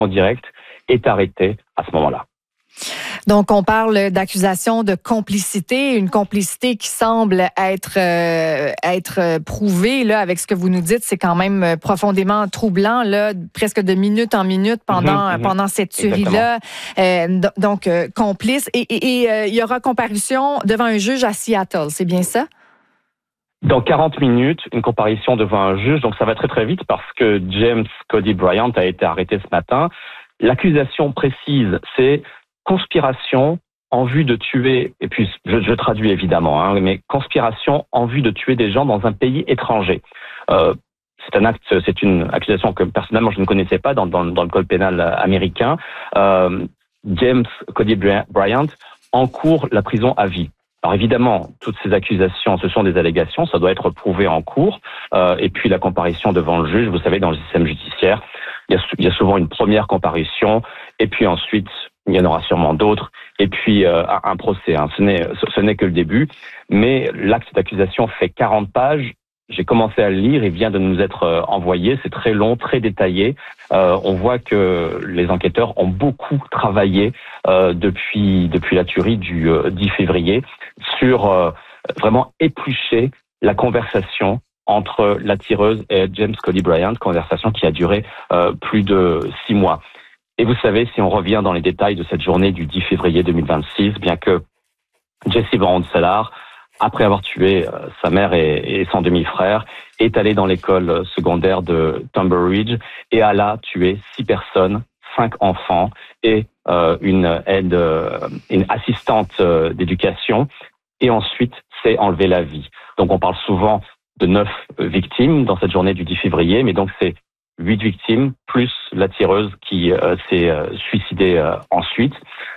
direct est arrêté à ce moment-là. Donc, on parle d'accusation de complicité, une complicité qui semble être prouvée là avec ce que vous nous dites. C'est quand même profondément troublant là, presque de minute en minute pendant cette tuerie-là. Donc, complice. Et il y aura comparution devant un juge à Seattle, c'est bien ça? Dans 40 minutes, une comparution devant un juge. Donc, ça va très, très vite parce que James Cody Bryant a été arrêté ce matin. L'accusation précise, c'est conspiration en vue de tuer, et puis je traduis évidemment, mais conspiration en vue de tuer des gens dans un pays étranger. C'est une accusation que personnellement je ne connaissais pas dans le code pénal américain. James Cody Bryant encourt la prison à vie. Alors évidemment, toutes ces accusations, ce sont des allégations, ça doit être prouvé en cours. Et puis la comparution devant le juge, vous savez, dans le système judiciaire, il y a souvent une première comparution, et puis ensuite, il y en aura sûrement d'autres, et puis un procès. Ce n'est que le début, mais l'acte d'accusation fait 40 pages. J'ai commencé à le lire, il vient de nous être envoyé, c'est très long, très détaillé. On voit que les enquêteurs ont beaucoup travaillé depuis la tuerie du 10 février sur vraiment éplucher la conversation entre la tireuse et James Cody Bryant, conversation qui a duré plus de 6 mois. Et vous savez, si on revient dans les détails de cette journée du 10 février 2026, bien que Jesse Van Cellar, après avoir tué sa mère et son demi-frère, est allé dans l'école secondaire de Tunbridge et a là tué 6 personnes, 5 enfants et une assistante d'éducation, et ensuite s'est enlevé la vie. Donc on parle souvent de 9 victimes dans cette journée du 10 février, mais donc c'est 8 victimes, plus la tireuse qui s'est suicidée ensuite.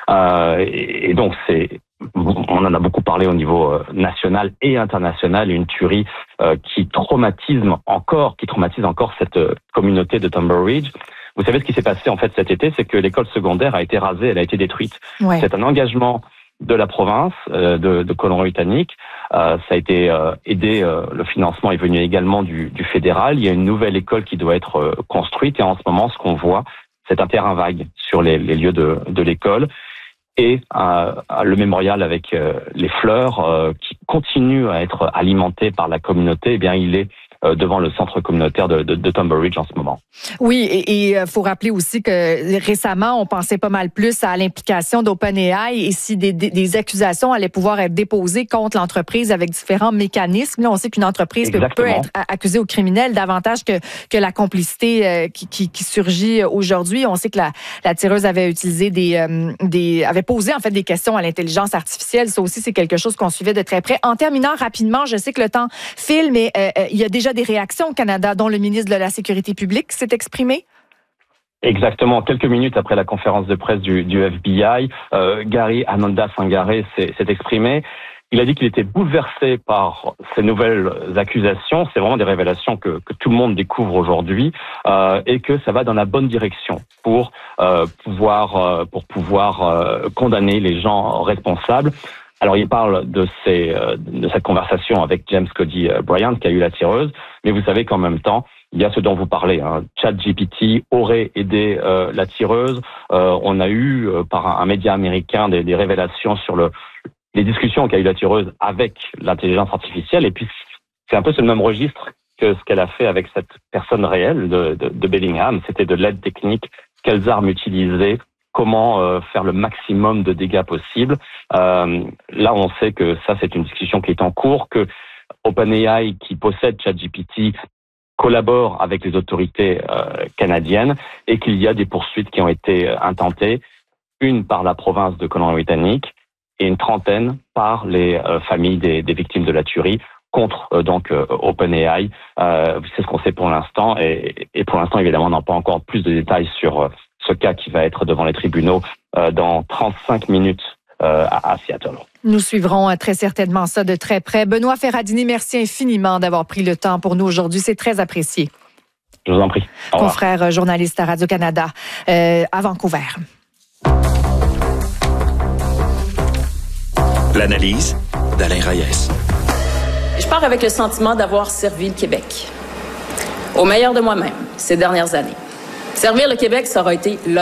Et donc, on en a beaucoup parlé au niveau national et international, une tuerie qui traumatise encore cette communauté de Tunbridge. Vous savez ce qui s'est passé en fait cet été, c'est que l'école secondaire a été rasée, elle a été détruite. Ouais. C'est un engagement de la province de Colombie-Britannique. Ça a été aidé, le financement est venu également du fédéral. Il y a une nouvelle école qui doit être construite, et en ce moment, ce qu'on voit, c'est un terrain vague sur les lieux de l'école, et le mémorial avec les fleurs qui continue à être alimenté par la communauté. Eh bien, il est devant le centre communautaire de Tunbridge en ce moment. Oui, et faut rappeler aussi que récemment, on pensait pas mal plus à l'implication d'OpenAI et si des accusations allaient pouvoir être déposées contre l'entreprise avec différents mécanismes. Là, on sait qu'une entreprise peut être accusée au criminel davantage que la complicité qui surgit aujourd'hui. On sait que la tireuse avait utilisé avait posé en fait des questions à l'intelligence artificielle. Ça aussi, c'est quelque chose qu'on suivait de très près. En terminant rapidement, je sais que le temps file, mais il y a déjà des réactions au Canada, dont le ministre de la Sécurité publique s'est exprimé? Exactement. Quelques minutes après la conférence de presse du FBI, Gary Ananda Sangaré s'est exprimé. Il a dit qu'il était bouleversé par ces nouvelles accusations. C'est vraiment des révélations que tout le monde découvre aujourd'hui, et que ça va dans la bonne direction pour pouvoir condamner les gens responsables. Alors, il parle de cette conversation avec James Cody Bryant, qui a eu la tireuse, mais vous savez qu'en même temps, il y a ce dont vous parlez. ChatGPT aurait aidé la tireuse. On a eu, par un média américain, des révélations sur les discussions qu'a eu la tireuse avec l'intelligence artificielle. Et puis, c'est un peu ce même registre que ce qu'elle a fait avec cette personne réelle de Bellingham. C'était de l'aide technique, quelles armes utiliser, comment faire le maximum de dégâts possible. Là, on sait que ça, c'est une discussion qui est en cours, que OpenAI, qui possède ChatGPT, collabore avec les autorités canadiennes, et qu'il y a des poursuites qui ont été intentées, une par la province de Colombie-Britannique et une trentaine par les familles des victimes de la tuerie, contre OpenAI. C'est ce qu'on sait pour l'instant, et pour l'instant, évidemment, on n'a pas encore plus de détails sur ce cas qui va être devant les tribunaux dans 35 minutes à Seattle. Nous suivrons très certainement ça de très près. Benoît Ferradini, merci infiniment d'avoir pris le temps pour nous aujourd'hui. C'est très apprécié. Je vous en prie. Confrère journaliste à Radio-Canada à Vancouver. L'analyse d'Alain Reyes. Je pars avec le sentiment d'avoir servi le Québec au meilleur de moi-même ces dernières années. Servir le Québec, ça aura été